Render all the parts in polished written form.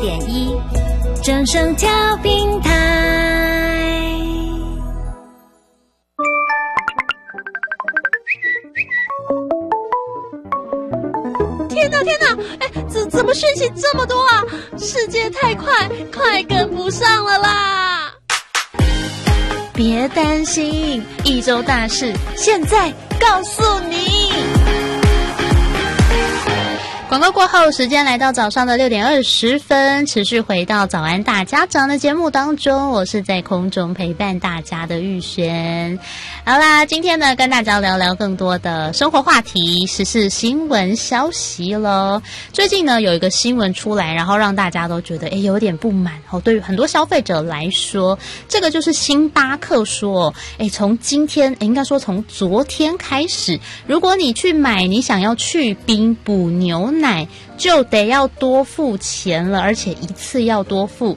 106.1正声调频台。 天哪！怎么讯息这么多啊？世界太快跟不上了啦！ 别担心，一周大事现在告诉你。广告过后，时间来到早上的6点20分，持续回到早安大家长的节目当中，我是在空中陪伴大家的玉璇。好啦，今天呢跟大家聊聊更多的生活话题、时事新闻消息咯。最近呢有一个新闻出来，然后让大家都觉得有点不满哦。对于很多消费者来说，这个就是星巴克说从今天应该说从昨天开始，如果你去买你想要去冰补牛奶，就得要多付钱了，而且一次要多付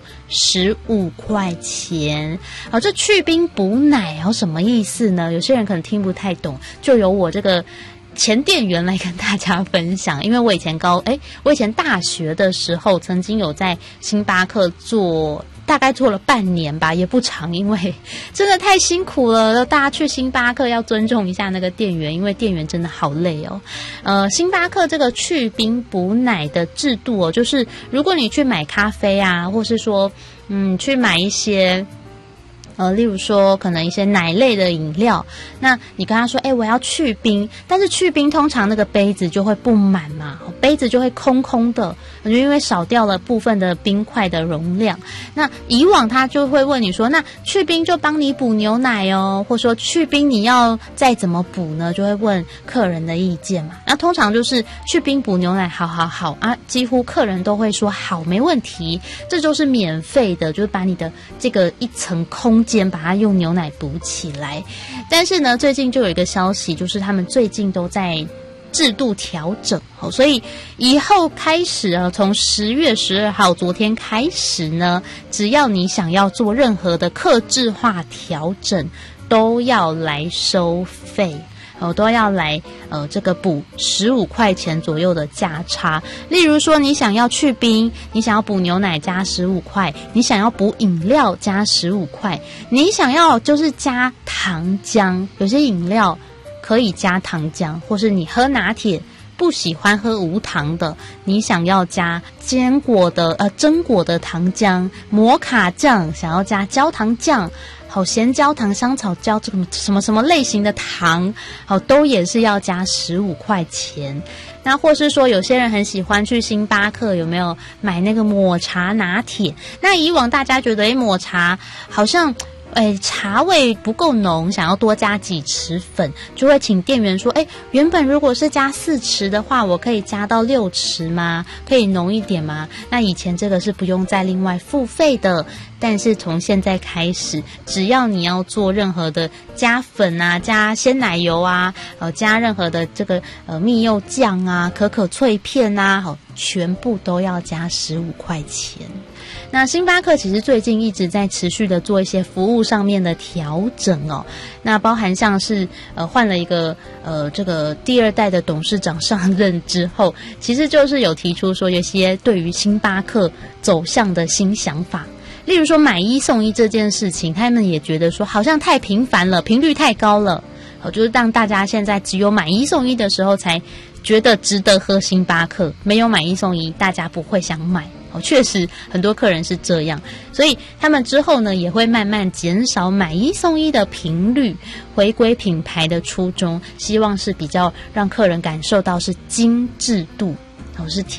15块钱。好，这去冰补奶什么意思呢？有些人可能听不太懂，就由我这个前店员来跟大家分享。因为我以前大学的时候曾经有在星巴克大概做了半年吧，也不长，因为真的太辛苦了。大家去星巴克要尊重一下那个店员，因为店员真的好累哦。星巴克这个去冰补奶的制度就是如果你去买咖啡啊，或是说去买一些例如说可能一些奶类的饮料，那你跟他说我要去冰，但是去冰通常那个杯子就会不满嘛，杯子就会空空的，就因为少掉了部分的冰块的容量。那以往他就会问你说，那去冰就帮你补牛奶或说去冰你要再怎么补呢，就会问客人的意见嘛。那通常就是去冰补牛奶好啊，几乎客人都会说好，没问题，这就是免费的，就是把你的这个一层空间把它用牛奶补起来。但是呢最近就有一个消息，就是他们最近都在制度调整，所以以后开始从10月12号昨天开始呢，只要你想要做任何的客制化调整，都要来收费。都要来这个补15块钱左右的价差。例如说你想要去冰，你想要补牛奶加15块，你想要补饮料加15块，你想要就是加糖浆，有些饮料可以加糖浆，或是你喝拿铁不喜欢喝无糖的，你想要加榛果的糖浆，摩卡酱想要加焦糖酱，咸焦糖、香草胶，这个什么类型的糖，都也是要加15块钱。那或是说有些人很喜欢去星巴克，有没有买那个抹茶拿铁？那以往大家觉得抹茶好像茶味不够浓，想要多加几匙粉，就会请店员说原本如果是加4匙的话，我可以加到6匙吗？可以浓一点吗？那以前这个是不用再另外付费的，但是从现在开始，只要你要做任何的加粉啊，加鲜奶油啊，加任何的这个蜜柚酱啊，可可脆片啊，全部都要加15块钱。那星巴克其实最近一直在持续的做一些服务上面的调整那包含像是换了一个这个第2代的董事长上任之后，其实就是有提出说有些对于星巴克走向的新想法。例如说买1送1这件事情，他们也觉得说好像太频繁了，频率太高了，就是让大家现在只有买1送1的时候才觉得值得喝星巴克，没有买1送1大家不会想买。确实很多客人是这样，所以他们之后呢也会慢慢减少买1送1的频率，回归品牌的初衷，希望是比较让客人感受到是精致度，是